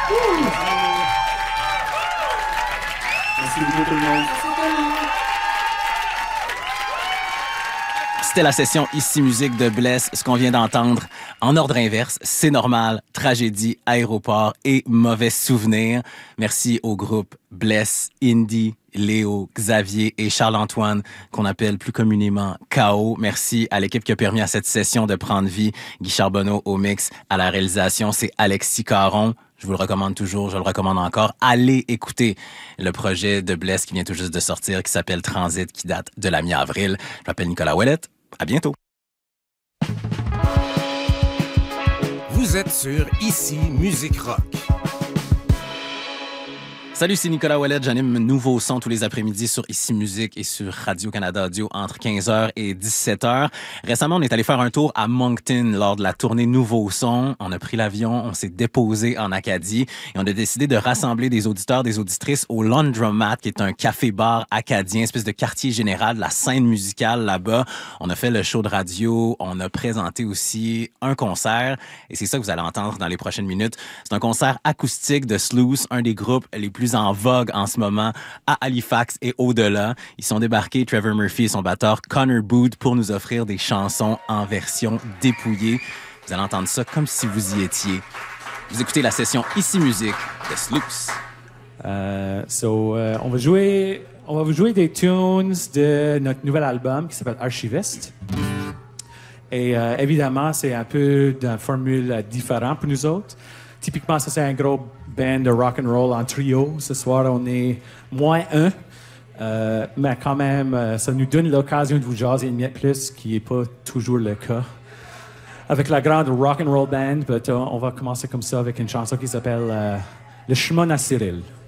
Merci beaucoup tout le monde. C'était la session Ici Musique de Bless. Ce qu'on vient d'entendre, en ordre inverse, C'est normal, Tragédie, Aéroport et Mauvais souvenirs. Merci au groupe Bless, Indy, Léo, Xavier et Charles-Antoine, qu'on appelle plus communément KO. Merci à l'équipe qui a permis à cette session de prendre vie. Guy Charbonneau au mix, à la réalisation, c'est Alexis Caron. Je vous le recommande toujours, je le recommande encore. Allez écouter le projet de Bless qui vient tout juste de sortir, qui s'appelle Transit, qui date de la mi-avril. Je m'appelle Nicolas Ouellette. À bientôt. Vous êtes sur Ici Musique Rock. Salut, c'est Nicolas Ouellette. J'anime Nouveau Son tous les après-midi sur Ici Musique et sur Radio-Canada Audio entre 15h et 17h. Récemment, on est allé faire un tour à Moncton lors de la tournée Nouveau Son. On a pris l'avion, on s'est déposé en Acadie et on a décidé de rassembler des auditeurs, des auditrices au Laundromat, qui est un café-bar acadien, espèce de quartier général de la scène musicale là-bas. On a fait le show de radio, on a présenté aussi un concert et c'est ça que vous allez entendre dans les prochaines minutes. C'est un concert acoustique de Sluice, un des groupes les plus en vogue en ce moment à Halifax et au-delà. Ils sont débarqués, Trevor Murphy et son batteur Connor Booth, pour nous offrir des chansons en version dépouillée. Vous allez entendre ça comme si vous y étiez. Vous écoutez la session Ici Musique de Sluice. On va vous jouer des tunes de notre nouvel album qui s'appelle Archiviste. Et évidemment, c'est un peu d'une formule différente pour nous autres. Typiquement, ça, c'est un gros band de rock and roll en trio. Ce soir, on est -1. Mais quand même, ça nous donne l'occasion de vous jaser une miette plus, ce qui n'est pas toujours le cas. Avec la grande rock and roll band, on va commencer comme ça avec une chanson qui s'appelle Le chemin à Cyril.